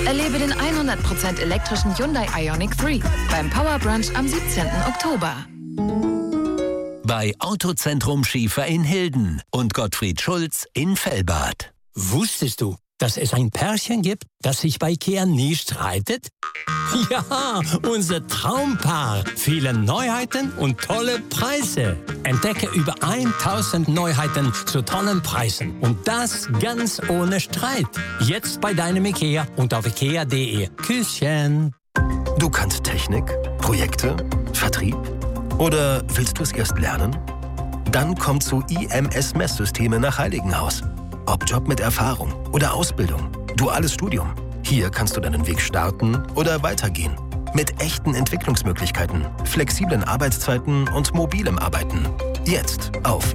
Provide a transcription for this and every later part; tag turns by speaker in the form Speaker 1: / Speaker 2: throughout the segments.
Speaker 1: Erlebe den 100% elektrischen Hyundai Ioniq 3 beim Power Brunch am 17. Oktober.
Speaker 2: Bei Autozentrum Schiefer in Hilden und Gottfried Schulz in Fellbad.
Speaker 3: Wusstest du, dass es ein Pärchen gibt, das sich bei IKEA nie streitet? Ja, unser Traumpaar. Viele Neuheiten und tolle Preise. Entdecke über 1000 Neuheiten zu tollen Preisen. Und das ganz ohne Streit. Jetzt bei deinem IKEA und auf IKEA.de. Küsschen.
Speaker 4: Du kannst Technik, Projekte, Vertrieb oder willst du es erst lernen? Dann komm zu IMS Messsysteme nach Heiligenhaus. Ob Job mit Erfahrung oder Ausbildung, duales Studium. Hier kannst du deinen Weg starten oder weitergehen. Mit echten Entwicklungsmöglichkeiten, flexiblen Arbeitszeiten und mobilem Arbeiten. Jetzt auf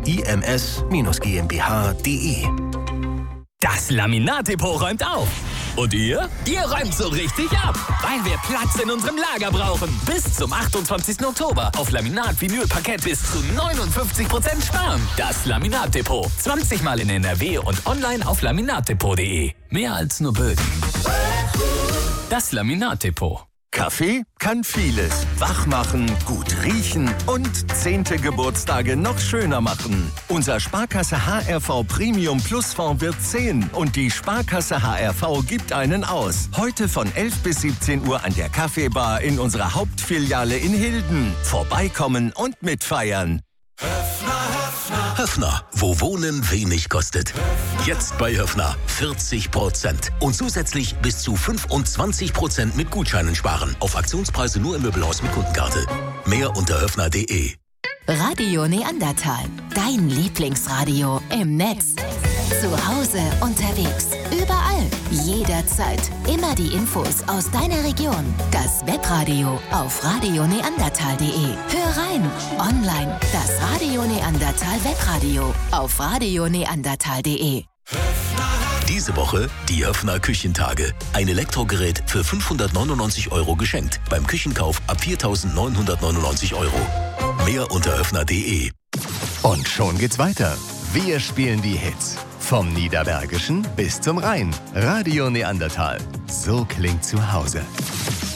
Speaker 4: ims-gmbh.de.
Speaker 5: Das Laminat-Depot räumt auf. Und ihr? Ihr räumt so richtig ab, weil wir Platz in unserem Lager brauchen. Bis zum 28. Oktober auf Laminat, Vinyl, Parkett bis zu 59% sparen. Das Laminat-Depot. 20 Mal in NRW und online auf laminatdepot.de. Mehr als nur Böden. Das Laminat-Depot.
Speaker 6: Kaffee kann vieles. Wach machen, gut riechen und 10. Geburtstage noch schöner machen. Unser Sparkasse HRV Premium Plus Fonds wird 10 und die Sparkasse HRV gibt einen aus. Heute von 11 bis 17 Uhr an der Kaffeebar in unserer Hauptfiliale in Hilden. Vorbeikommen und mitfeiern.
Speaker 2: Höffner, wo Wohnen wenig kostet. Jetzt bei Höffner 40% und zusätzlich bis zu 25% mit Gutscheinen sparen. Auf Aktionspreise nur im Möbelhaus mit Kundenkarte. Mehr unter höffner.de.
Speaker 7: Radio Neandertal, dein Lieblingsradio im Netz. Zu Hause, unterwegs, überall, jederzeit. Immer die Infos aus deiner Region. Das Webradio auf radioneandertal.de. Hör rein, online, das Radio Neandertal Webradio auf radioneandertal.de.
Speaker 2: Diese Woche die Höffner Küchentage. Ein Elektrogerät für 599 € geschenkt. Beim Küchenkauf ab 4.999 €. Mehr unter höffner.de.
Speaker 8: Und schon geht's weiter. Wir spielen die Hits. Vom Niederbergischen bis zum Rhein. Radio Neandertal. So klingt zu Hause.